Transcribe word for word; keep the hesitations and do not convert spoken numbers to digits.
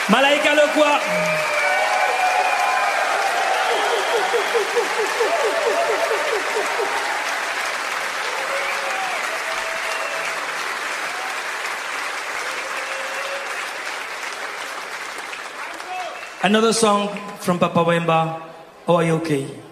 Malaika le quoi? Another song from Papa Wemba. Oh, are you okay?